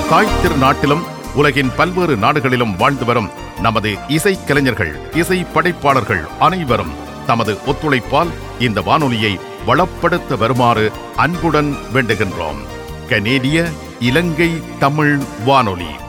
தாய் திருநாட்டிலும் உலகின் பல்வேறு நாடுகளிலும் வாழ்ந்து வரும் நமது இசைக்கலைஞர்கள், இசை படைப்பாளர்கள் அனைவரும் தமது ஒத்துழைப்பால் இந்த வானொலியை வளப்படுத்த வருமாறு அன்புடன் வேண்டுகின்றோம். கனேடிய இலங்கை தமிழ் வானொலி.